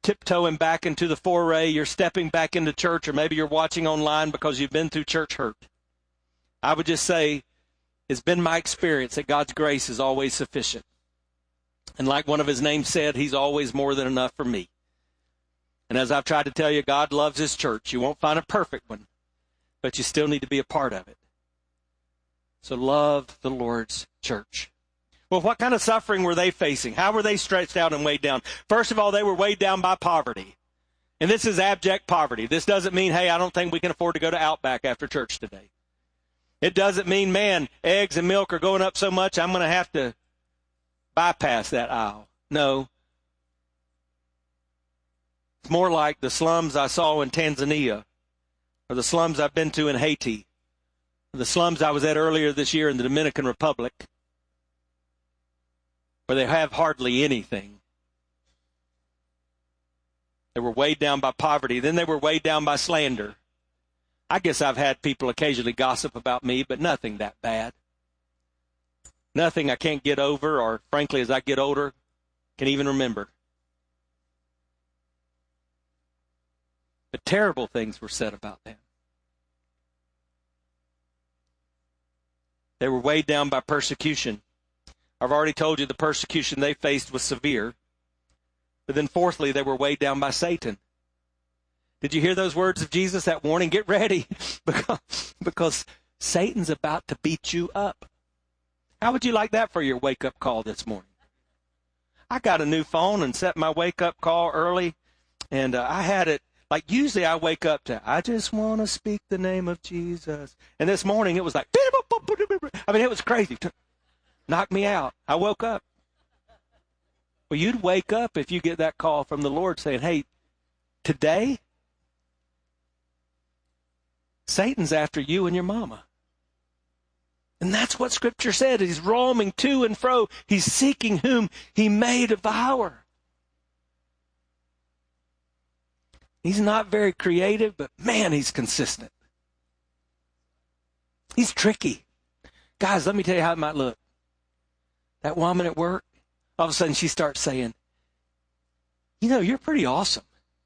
tiptoeing back into the foray, you're stepping back into church, or maybe you're watching online because you've been through church hurt, I would just say it's been my experience that God's grace is always sufficient. And like one of his names said, he's always more than enough for me. And as I've tried to tell you, God loves his church. You won't find a perfect one, but you still need to be a part of it. So love the Lord's church. Well, what kind of suffering were they facing? How were they stretched out and weighed down? First of all, they were weighed down by poverty. And this is abject poverty. This doesn't mean, hey, I don't think we can afford to go to Outback after church today. It doesn't mean, man, eggs and milk are going up so much, I'm going to have to bypass that aisle. No. It's more like the slums I saw in Tanzania, or the slums I've been to in Haiti, or the slums I was at earlier this year in the Dominican Republic, where they have hardly anything. They were weighed down by poverty. Then they were weighed down by slander. I guess I've had people occasionally gossip about me, but nothing that bad. Nothing I can't get over, or frankly, as I get older, can even remember. But terrible things were said about them. They were weighed down by persecution. I've already told you the persecution they faced was severe. But then fourthly, they were weighed down by Satan. Did you hear those words of Jesus, that warning? Get ready, because Satan's about to beat you up. How would you like that for your wake-up call this morning? I got a new phone and set my wake-up call early, and I had it, like usually I wake up to, I just want to speak the name of Jesus. And this morning it was like, I mean, it was crazy. Knocked me out. I woke up. Well, you'd wake up if you get that call from the Lord saying, hey, today, Satan's after you and your mama. And that's what Scripture said. He's roaming to and fro. He's seeking whom he may devour. He's not very creative, but man, he's consistent. He's tricky. Guys, let me tell you how it might look. That woman at work, all of a sudden she starts saying, you know, you're pretty awesome.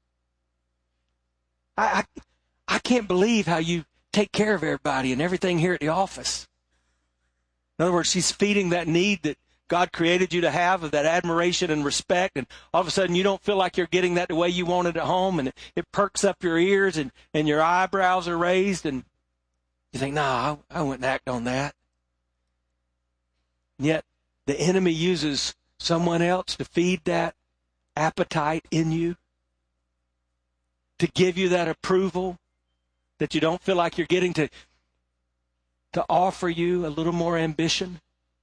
I can't believe how you take care of everybody and everything here at the office. In other words, she's feeding that need that God created you to have, of that admiration and respect, and all of a sudden you don't feel like you're getting that the way you wanted at home, and it perks up your ears, and your eyebrows are raised, and you think, nah, I wouldn't act on that. And yet the enemy uses someone else to feed that appetite in you, to give you that approval that you don't feel like you're getting, to offer you a little more ambition.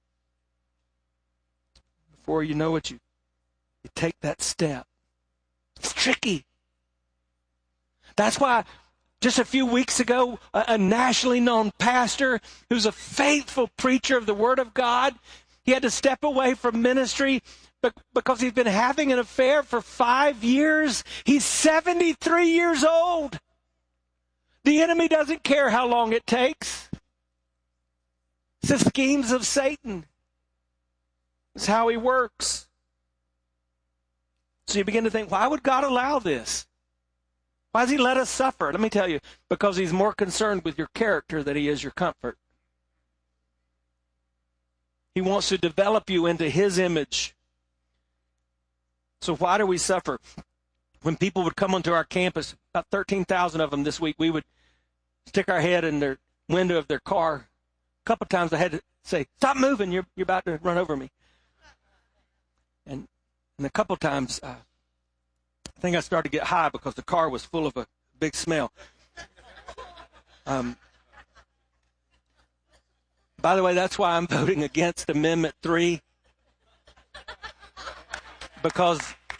Before you know it, you take that step. It's tricky. That's why just a few weeks ago, a nationally known pastor who's a faithful preacher of the Word of God, he had to step away from ministry because he's been having an affair for 5 years. He's 73 years old. The enemy doesn't care how long it takes. It's the schemes of Satan. It's how he works. So you begin to think, why would God allow this? Why does he let us suffer? Let me tell you, because he's more concerned with your character than he is your comfort. He wants to develop you into his image. So why do we suffer? When people would come onto our campus, about 13,000 of them this week, we would stick our head in their window of their car. A couple of times I had to say, stop moving, you're about to run over me. And a couple of times, I think I started to get high because the car was full of a big smell. By the way, that's why I'm voting against Amendment 3. Because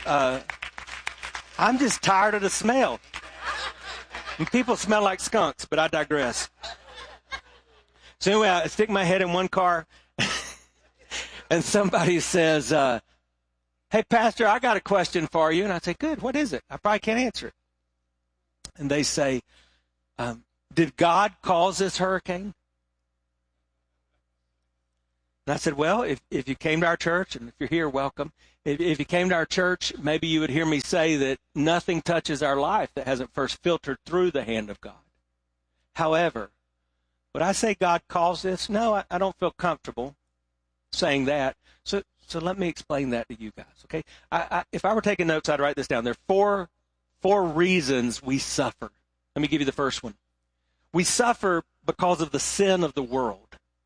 I'm just tired of the smell. And people smell like skunks, but I digress. So anyway, I stick my head in one car, and somebody says, hey, Pastor, I got a question for you. And I say, good, what is it? I probably can't answer it. And they say, did God cause this hurricane? And I said, well, if you came to our church, and if you're here, welcome. If you came to our church, maybe you would hear me say that nothing touches our life that hasn't first filtered through the hand of God. However, would I say God calls this? No, I don't feel comfortable saying that. So let me explain that to you guys, okay? If I were taking notes, I'd write this down. There are four reasons we suffer. Let me give you the first one. We suffer because of the sin of the world.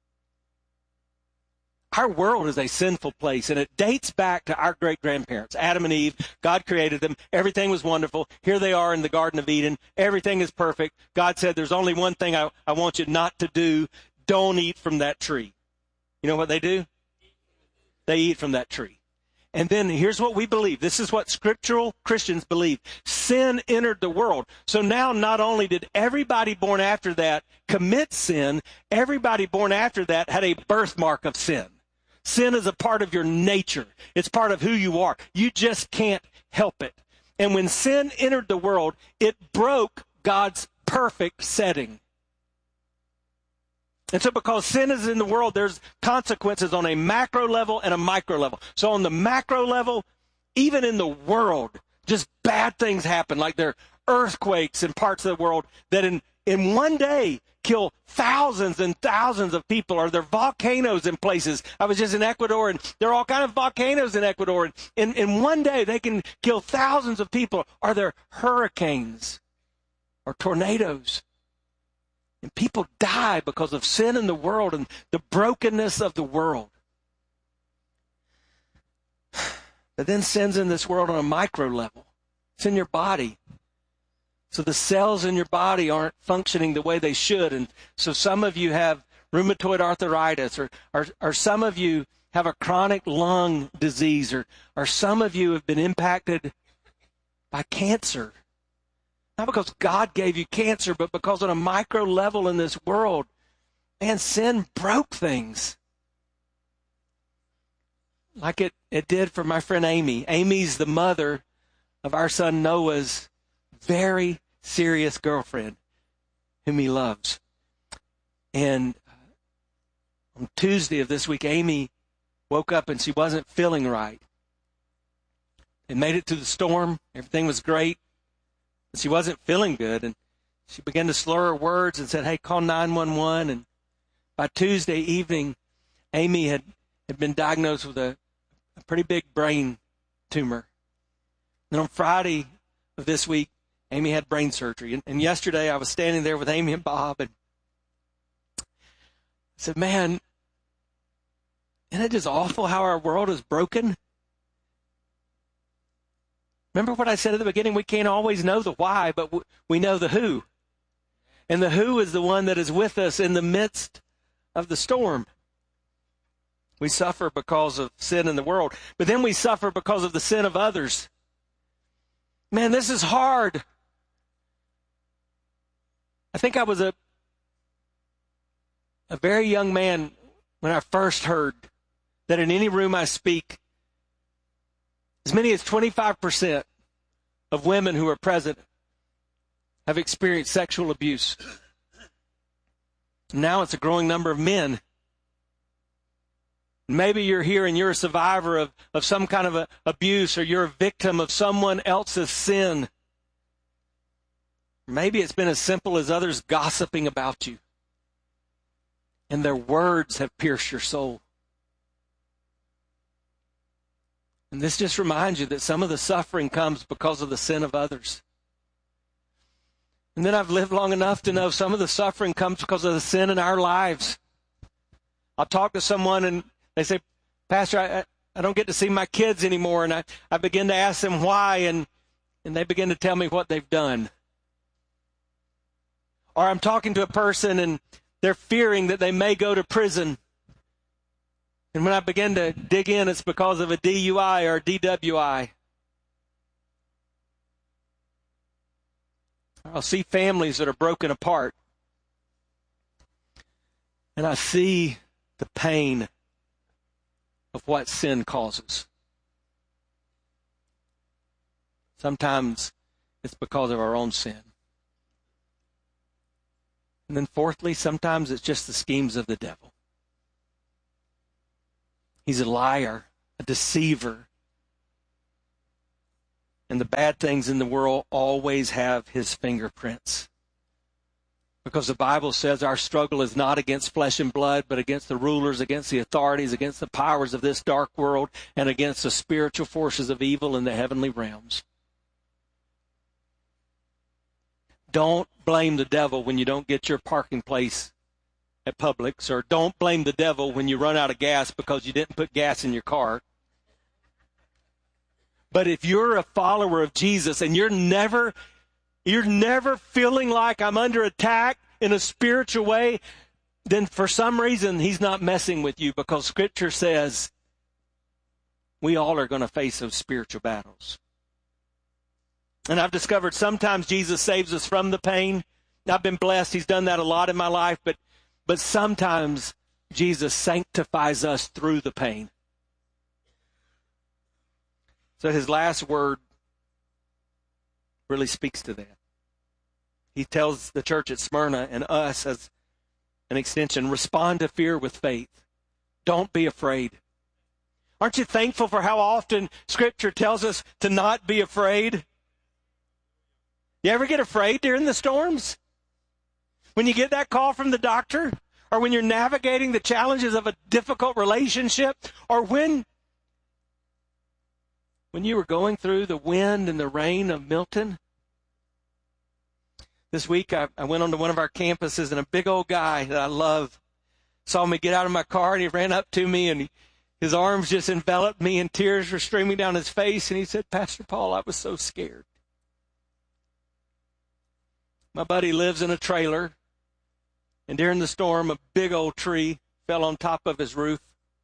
Our world is a sinful place, and it dates back to our great-grandparents, Adam and Eve. God created them. Everything was wonderful. Here they are in the Garden of Eden. Everything is perfect. God said, there's only one thing I want you not to do. Don't eat from that tree. You know what they do? They eat from that tree. And then here's what we believe. This is what scriptural Christians believe. Sin entered the world. So now not only did everybody born after that commit sin, everybody born after that had a birthmark of sin. Sin is a part of your nature. It's part of who you are. You just can't help it. And when sin entered the world, it broke God's perfect setting. And so because sin is in the world, there's consequences on a macro level and a micro level. So on the macro level, even in the world, just bad things happen, like there are earthquakes in parts of the world that in one day kill thousands and thousands of people, or there are volcanoes in places. I was just in Ecuador, and there are all kinds of volcanoes in Ecuador. And in one day, they can kill thousands of people. Are there hurricanes or tornadoes? And people die because of sin in the world and the brokenness of the world. But then sin's in this world on a micro level. It's in your body. So the cells in your body aren't functioning the way they should. And so some of you have rheumatoid arthritis, or some of you have a chronic lung disease, or some of you have been impacted by cancer. Not because God gave you cancer, but because on a micro level in this world, man, sin broke things. Like it did for my friend Amy. Amy's the mother of our son Noah's very serious girlfriend, whom he loves. And on Tuesday of this week, Amy woke up and she wasn't feeling right. It made it through the storm. Everything was great. But she wasn't feeling good. And she began to slur her words and said, hey, call 911. And by Tuesday evening, Amy had been diagnosed with a pretty big brain tumor. And on Friday of this week, Amy had brain surgery. And yesterday I was standing there with Amy and Bob, and I said, man, isn't it just awful how our world is broken? Remember what I said at the beginning? We can't always know the why, but we know the who. And the who is the one that is with us in the midst of the storm. We suffer because of sin in the world, but then we suffer because of the sin of others. Man, this is hard. I think I was a very young man when I first heard that in any room I speak, as many as 25% of women who are present have experienced sexual abuse. Now it's a growing number of men. Maybe you're here and you're a survivor of some kind of abuse, or you're a victim of someone else's sin. Maybe it's been as simple as others gossiping about you, and their words have pierced your soul. And this just reminds you that some of the suffering comes because of the sin of others. And then I've lived long enough to know some of the suffering comes because of the sin in our lives. I'll talk to someone and they say, Pastor, I don't get to see my kids anymore. And I begin to ask them why, and they begin to tell me what they've done. Or I'm talking to a person and they're fearing that they may go to prison. And when I begin to dig in, it's because of a DUI or a DWI. I'll see families that are broken apart. And I see the pain of what sin causes. Sometimes it's because of our own sin. And then fourthly, sometimes it's just the schemes of the devil. He's a liar, a deceiver. And the bad things in the world always have his fingerprints. Because the Bible says our struggle is not against flesh and blood, but against the rulers, against the authorities, against the powers of this dark world, and against the spiritual forces of evil in the heavenly realms. Don't blame the devil when you don't get your parking place at Publix, or don't blame the devil when you run out of gas because you didn't put gas in your car. But if you're a follower of Jesus and you're never feeling like I'm under attack in a spiritual way, then for some reason he's not messing with you, because Scripture says we all are going to face those spiritual battles. And I've discovered sometimes Jesus saves us from the pain. I've been blessed. He's done that a lot in my life. But sometimes Jesus sanctifies us through the pain. So his last word really speaks to that. He tells the church at Smyrna and us as an extension, respond to fear with faith. Don't be afraid. Aren't you thankful for how often Scripture tells us to not be afraid? You ever get afraid during the storms? When you get that call from the doctor? Or when you're navigating the challenges of a difficult relationship? Or when you were going through the wind and the rain of Milton? This week I went onto one of our campuses, and a big old guy that I love saw me get out of my car, and he ran up to me, and his arms just enveloped me, and tears were streaming down his face, and he said, Pastor Paul, I was so scared. My buddy lives in a trailer, and during the storm, a big old tree fell on top of his roof.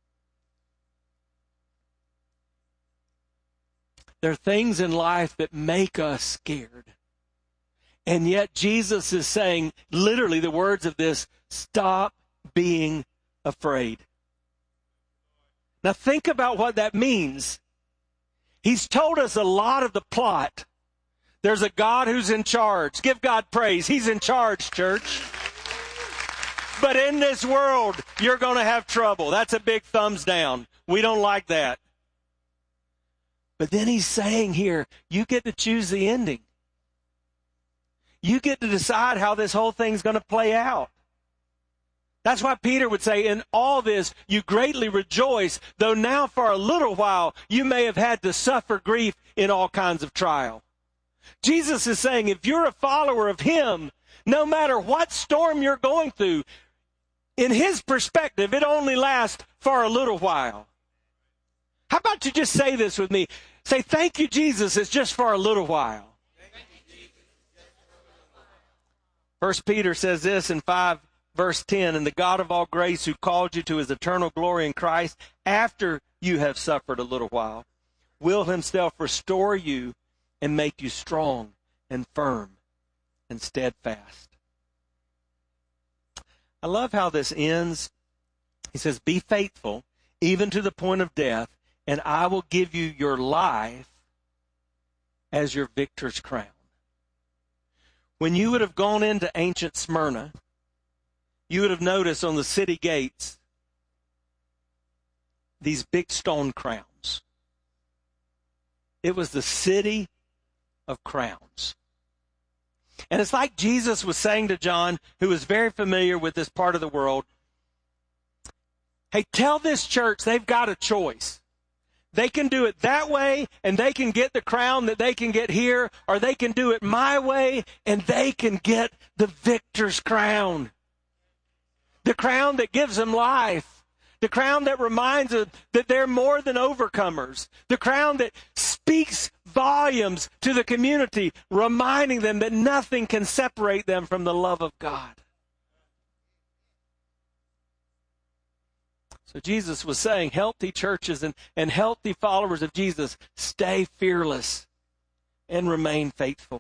There are things in life that make us scared. And yet Jesus is saying, literally the words of this, stop being afraid. Now think about what that means. He's told us a lot of the plot. There's a God who's in charge. Give God praise. He's in charge, church. But in this world, you're going to have trouble. That's a big thumbs down. We don't like that. But then he's saying here, you get to choose the ending. You get to decide how this whole thing's going to play out. That's why Peter would say, in all this, you greatly rejoice, though now for a little while you may have had to suffer grief in all kinds of trial. Jesus is saying, if you're a follower of him, no matter what storm you're going through, in his perspective, it only lasts for a little while. How about you just say this with me? Say, thank you, Jesus, it's just for a little while. 1 Peter says this in 5 verse 10, and the God of all grace who called you to his eternal glory in Christ, after you have suffered a little while, will himself restore you and make you strong and firm and steadfast. I love how this ends. He says, be faithful even to the point of death, and I will give you your life as your victor's crown. When you would have gone into ancient Smyrna, you would have noticed on the city gates these big stone crowns. It was the city of crowns. And it's like Jesus was saying to John, who was very familiar with this part of the world, hey, tell this church they've got a choice. They can do it that way, and they can get the crown that they can get here, or they can do it my way, and they can get the victor's crown. The crown that gives them life. The crown that reminds them that they're more than overcomers. The crown that speaks volumes to the community, reminding them that nothing can separate them from the love of God. So Jesus was saying, healthy churches and healthy followers of Jesus, stay fearless and remain faithful.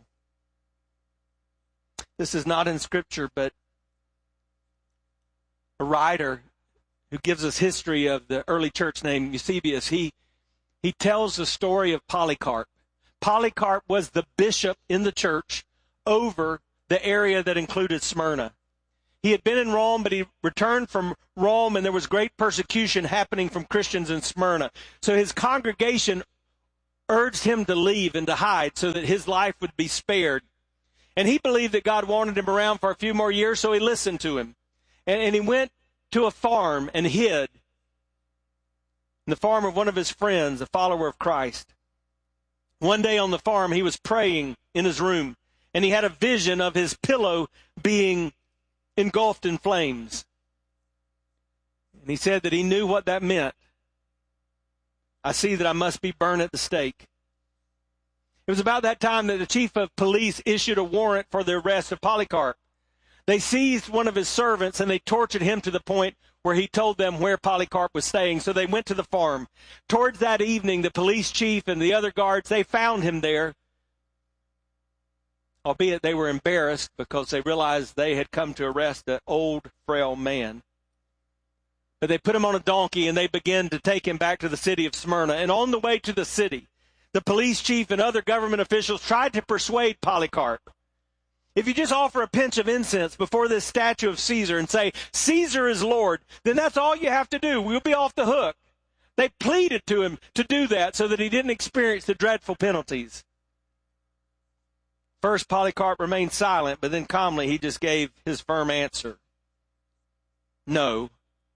This is not in Scripture, but a writer who gives us history of the early church named Eusebius, he tells the story of Polycarp. Polycarp was the bishop in the church over the area that included Smyrna. He had been in Rome, but he returned from Rome, and there was great persecution happening from Christians in Smyrna. So his congregation urged him to leave and to hide so that his life would be spared. And he believed that God wanted him around for a few more years, so he listened to him. And he went to a farm and hid in the farm of one of his friends, a follower of Christ. One day on the farm, he was praying in his room, and he had a vision of his pillow being engulfed in flames. And he said that he knew what that meant. I see that I must be burned at the stake. It was about that time that the chief of police issued a warrant for the arrest of Polycarp. They seized one of his servants and they tortured him to the point where he told them where Polycarp was staying. So they went to the farm. Towards that evening, the police chief and the other guards, they found him there, albeit they were embarrassed because they realized they had come to arrest an old, frail man. But they put him on a donkey and they began to take him back to the city of Smyrna. And on the way to the city, the police chief and other government officials tried to persuade Polycarp. If you just offer a pinch of incense before this statue of Caesar and say, Caesar is Lord, then that's all you have to do. We'll be off the hook. They pleaded to him to do that so that he didn't experience the dreadful penalties. First, Polycarp remained silent, but then calmly he just gave his firm answer. No.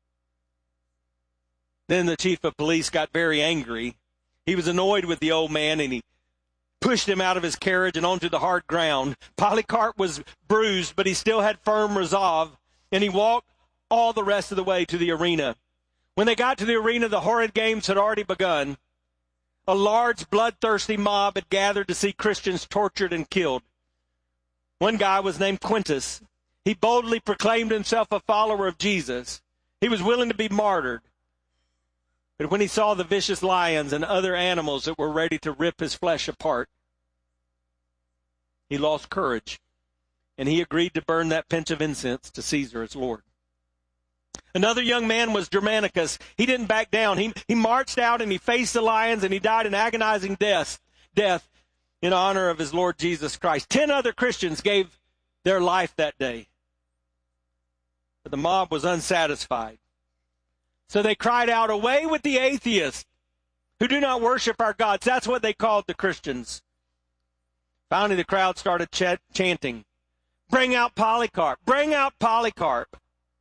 Then the chief of police got very angry. He was annoyed with the old man, and he pushed him out of his carriage and onto the hard ground. Polycarp was bruised, but he still had firm resolve, and he walked all the rest of the way to the arena. When they got to the arena, the horrid games had already begun. A large, bloodthirsty mob had gathered to see Christians tortured and killed. One guy was named Quintus. He boldly proclaimed himself a follower of Jesus. He was willing to be martyred. But when he saw the vicious lions and other animals that were ready to rip his flesh apart, he lost courage, and he agreed to burn that pinch of incense to Caesar as Lord. Another young man was Germanicus. He didn't back down. He marched out and he faced the lions, and he died an agonizing death in honor of his Lord Jesus Christ. 10 other Christians gave their life that day. But the mob was unsatisfied. So they cried out, away with the atheists who do not worship our gods. That's what they called the Christians. Finally, the crowd started chanting, bring out Polycarp, bring out Polycarp.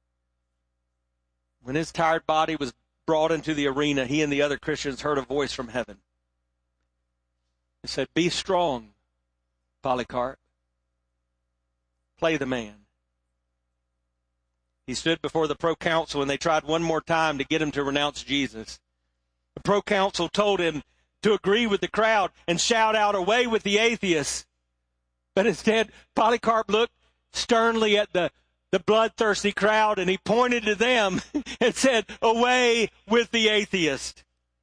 When his tired body was brought into the arena, he and the other Christians heard a voice from heaven. It said, be strong, Polycarp. Play the man. He stood before the proconsul, and they tried one more time to get him to renounce Jesus. The proconsul told him to agree with the crowd and shout out, away with the atheists. But instead, Polycarp looked sternly at the bloodthirsty crowd, and he pointed to them and said, away with the atheist.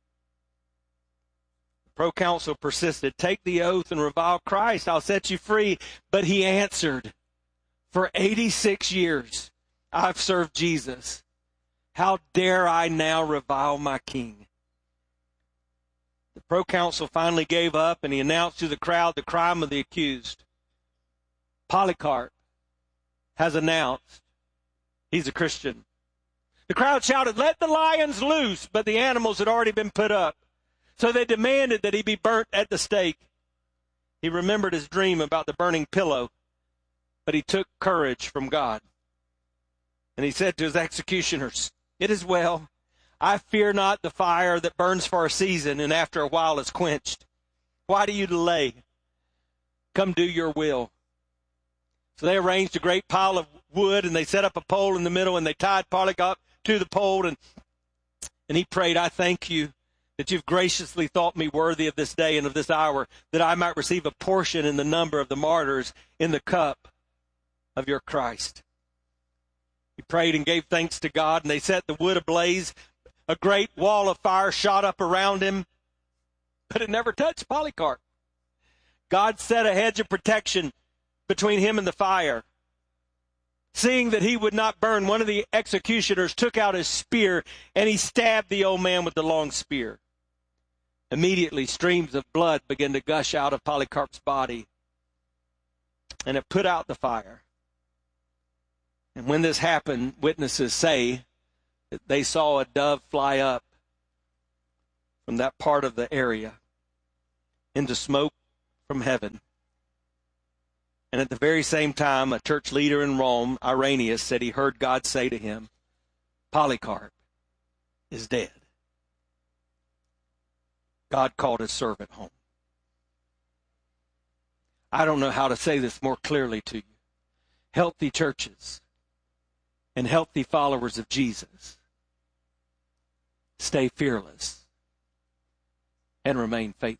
The proconsul persisted, take the oath and revile Christ, I'll set you free. But he answered, for 86 years, I've served Jesus. How dare I now revile my king? The proconsul finally gave up, and he announced to the crowd the crime of the accused. Polycarp has announced he's a Christian. The crowd shouted, let the lions loose, but the animals had already been put up. So they demanded that he be burnt at the stake. He remembered his dream about the burning pillow, but he took courage from God. And he said to his executioners, it is well. I fear not the fire that burns for a season and after a while is quenched. Why do you delay? Come do your will. So they arranged a great pile of wood, and they set up a pole in the middle, and they tied Polycarp to the pole, and he prayed, I thank you that you've graciously thought me worthy of this day and of this hour, that I might receive a portion in the number of the martyrs in the cup of your Christ. He prayed and gave thanks to God, and they set the wood ablaze. A great wall of fire shot up around him, but it never touched Polycarp. God set a hedge of protection between him and the fire. Seeing that he would not burn, one of the executioners took out his spear, and he stabbed the old man with the long spear. Immediately, streams of blood began to gush out of Polycarp's body, and it put out the fire. And when this happened, witnesses say that they saw a dove fly up from that part of the area into smoke from heaven. And at the very same time, a church leader in Rome, Irenaeus, said he heard God say to him, Polycarp is dead. God called his servant home. I don't know how to say this more clearly to you. Healthy churches and healthy followers of Jesus stay fearless and remain faithful.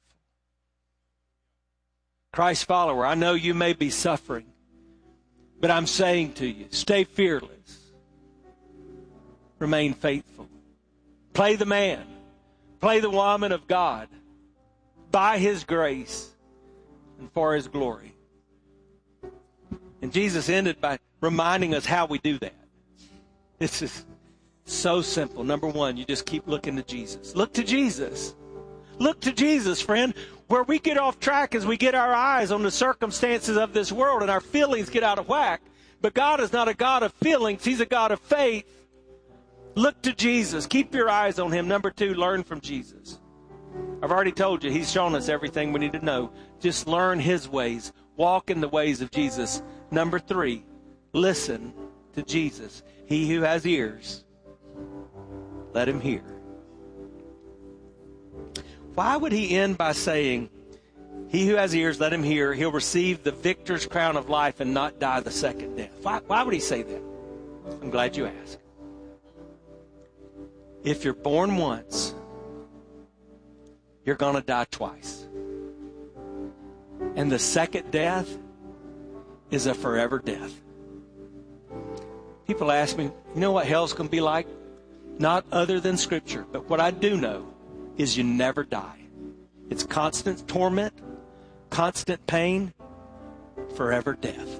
Christ follower, I know you may be suffering, but I'm saying to you, stay fearless. Remain faithful. Play the man. Play the woman of God by His grace and for His glory. And Jesus ended by reminding us how we do that. This is so simple. Number one, you just keep looking to Jesus. Look to Jesus. Look to Jesus, friend. Where we get off track is we get our eyes on the circumstances of this world and our feelings get out of whack. But God is not a God of feelings. He's a God of faith. Look to Jesus. Keep your eyes on Him. Number two, learn from Jesus. I've already told you, He's shown us everything we need to know. Just learn His ways. Walk in the ways of Jesus. Number three, listen to Jesus. He who has ears, let him hear. Why would He end by saying, he who has ears, let him hear. He'll receive the victor's crown of life and not die the second death? Why would He say that? I'm glad you asked. If you're born once, you're going to die twice. And the second death is a forever death. People ask me, you know what hell's going to be like? Not other than Scripture. But what I do know is you never die. It's constant torment, constant pain, forever death.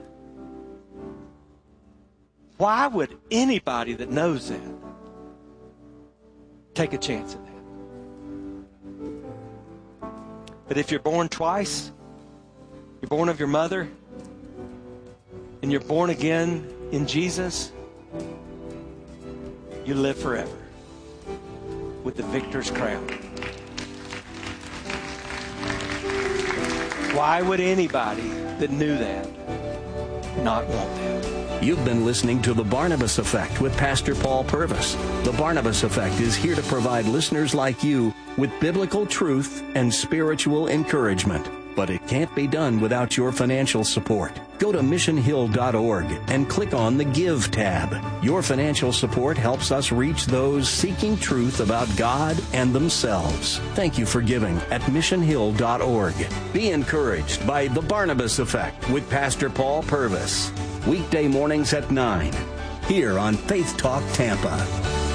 Why would anybody that knows that take a chance at that? But if you're born twice, you're born of your mother, and you're born again in Jesus, you live forever with the victor's crown. Why would anybody that knew that not want that? You've been listening to The Barnabas Effect with Pastor Paul Purvis. The Barnabas Effect is here to provide listeners like you with biblical truth and spiritual encouragement. But it can't be done without your financial support. Go to missionhill.org and click on the Give tab. Your financial support helps us reach those seeking truth about God and themselves. Thank you for giving at missionhill.org. Be encouraged by The Barnabas Effect with Pastor Paul Purvis. Weekday mornings at 9, here on Faith Talk Tampa.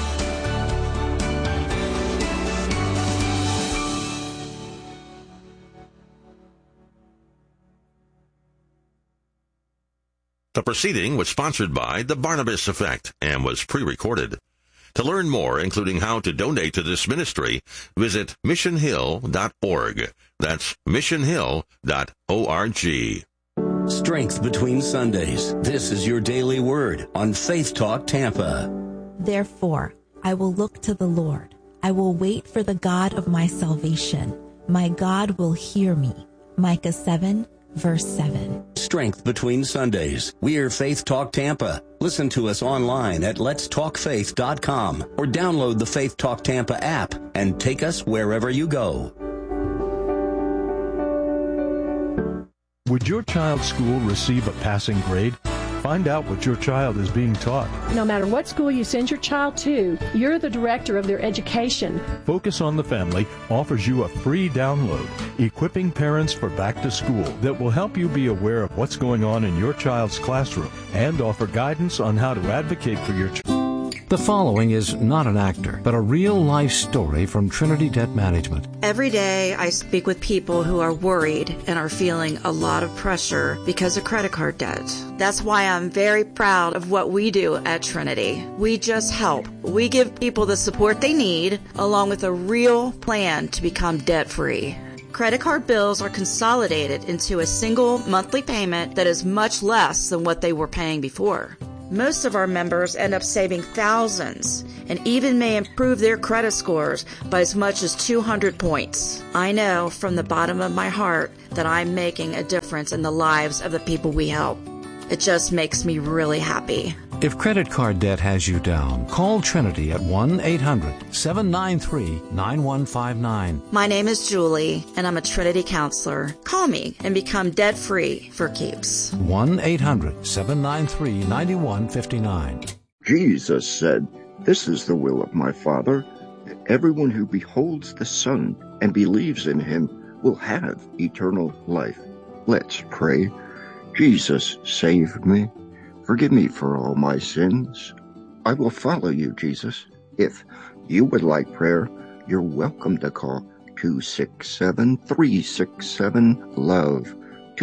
The proceeding was sponsored by The Barnabas Effect and was pre-recorded. To learn more, including how to donate to this ministry, visit missionhill.org. That's missionhill.org. Strength between Sundays. This is your daily word on Faith Talk Tampa. Therefore, I will look to the Lord. I will wait for the God of my salvation. My God will hear me. Micah 7, verse 7. Strength between Sundays. We're Faith Talk Tampa. Listen to us online at letstalkfaith.com or download the Faith Talk Tampa app and take us wherever you go. Would your child's school receive a passing grade? Find out what your child is being taught. No matter what school you send your child to, you're the director of their education. Focus on the Family offers you a free download, Equipping Parents for Back to School, that will help you be aware of what's going on in your child's classroom and offer guidance on how to advocate for your child. The following is not an actor, but a real-life story from Trinity Debt Management. Every day I speak with people who are worried and are feeling a lot of pressure because of credit card debt. That's why I'm very proud of what we do at Trinity. We just help. We give people the support they need, along with a real plan to become debt-free. Credit card bills are consolidated into a single monthly payment that is much less than what they were paying before. Most of our members end up saving thousands and even may improve their credit scores by as much as 200 points. I know from the bottom of my heart that I'm making a difference in the lives of the people we help. It just makes me really happy. If credit card debt has you down, call Trinity at 1-800-793-9159. My name is Julie, and I'm a Trinity counselor. Call me and become debt-free for keeps. 1-800-793-9159. Jesus said, "This is the will of my Father, that everyone who beholds the Son and believes in him will have eternal life." Let's pray. Jesus, save me. Forgive me for all my sins. I will follow you, Jesus. If you would like prayer, you're welcome to call 267-367-LOVE,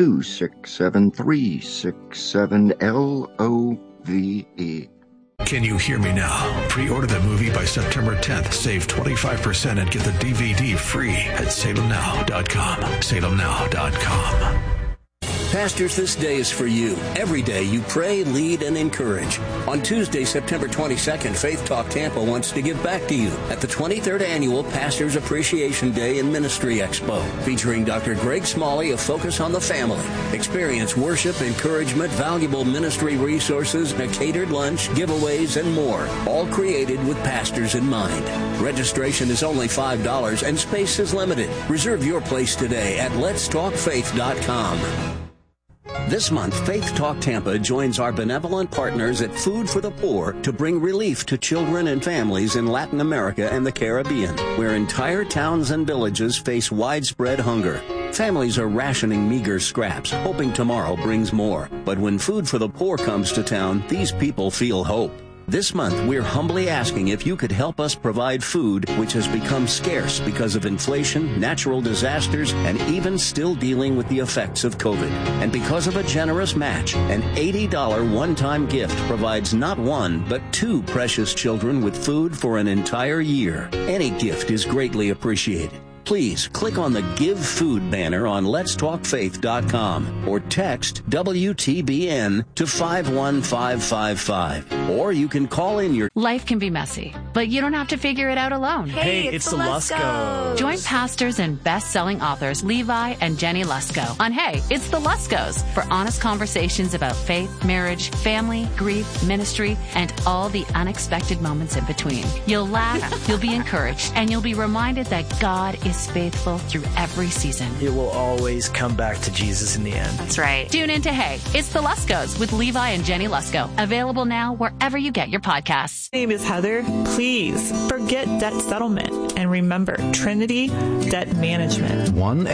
267-367-LOVE. Can you hear me now? Pre-order the movie by September 10th. Save 25% and get the DVD free at salemnow.com. salemnow.com. Pastors, this day is for you. Every day you pray, lead, and encourage. On Tuesday, September 22nd, Faith Talk Tampa wants to give back to you at the 23rd Annual Pastors Appreciation Day and Ministry Expo, featuring Dr. Greg Smalley of Focus on the Family. Experience worship, encouragement, valuable ministry resources, a catered lunch, giveaways, and more, all created with pastors in mind. Registration is only $5 and space is limited. Reserve your place today at letstalkfaith.com. This month, Faith Talk Tampa joins our benevolent partners at Food for the Poor to bring relief to children and families in Latin America and the Caribbean, where entire towns and villages face widespread hunger. Families are rationing meager scraps, hoping tomorrow brings more. But when Food for the Poor comes to town, these people feel hope. This month, we're humbly asking if you could help us provide food, which has become scarce because of inflation, natural disasters, and even still dealing with the effects of COVID. And because of a generous match, an $80 one-time gift provides not one, but two precious children with food for an entire year. Any gift is greatly appreciated. Please click on the Give Food banner on letstalkfaith.com or text WTBN to 51555. Or you can call in your... Life can be messy, but you don't have to figure it out alone. Hey, it's the Luskos. Join pastors and best-selling authors Levi and Jenny Lusko on Hey, It's the Luskos for honest conversations about faith, marriage, family, grief, ministry, and all the unexpected moments in between. You'll laugh, you'll be encouraged, and you'll be reminded that God is faithful through every season. It will always come back to Jesus in the end. That's right. Tune in to Hey, It's the Luskos with Levi and Jenny Lusko. Available now wherever you get your podcasts. My name is Heather. Please forget debt settlement and remember Trinity Debt Management.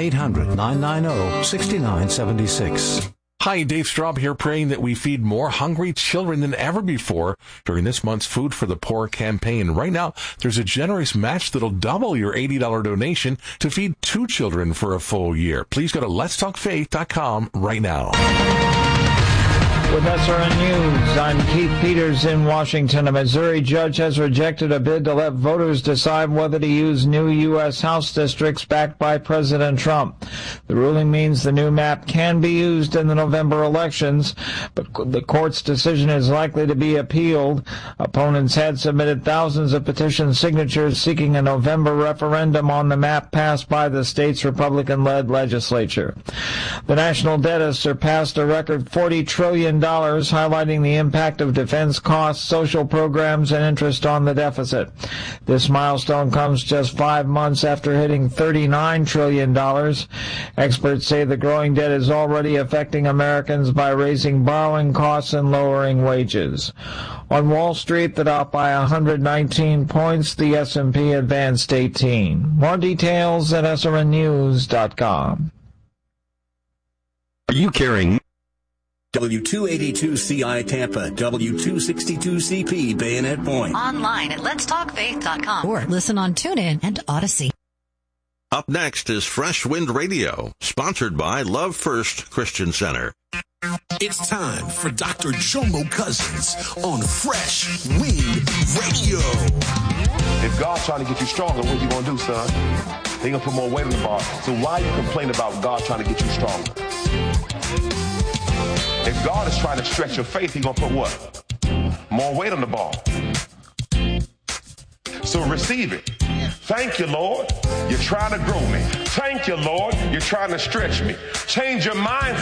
1-800-990-6976. Hi, Dave Straub here, praying that we feed more hungry children than ever before during this month's Food for the Poor campaign. Right now, there's a generous match that'll double your $80 donation to feed two children for a full year. Please go to letstalkfaith.com right now. With SRN News, I'm Keith Peters in Washington. A Missouri judge has rejected a bid to let voters decide whether to use new U.S. House districts backed by President Trump. The ruling means the new map can be used in the November elections, but the court's decision is likely to be appealed. Opponents had submitted thousands of petition signatures seeking a November referendum on the map passed by the state's Republican-led legislature. The national debt has surpassed a record $40 trillion, highlighting the impact of defense costs, social programs, and interest on the deficit. This milestone comes just 5 months after hitting $39 trillion. Experts say the growing debt is already affecting Americans by raising borrowing costs and lowering wages. On Wall Street, the Dow by 119 points, the S&P advanced 18. More details at srnnews.com. Are you carrying W282CI Tampa, W262CP Bayonet Point? Online at letstalkfaith.com or listen on TuneIn and Odyssey. Up next is Fresh Wind Radio, sponsored by Love First Christian Center. It's time for Dr. Jomo Cousins on Fresh Wind Radio. If God's trying to get you stronger, what you going to do, son? He going to put more weight on the bar. So why you complain about God trying to get you stronger? If God is trying to stretch your faith, He's going to put what? more weight on the ball. So receive it. Thank you, Lord. You're trying to grow me. Thank you, Lord. You're trying to stretch me. Change your mindset.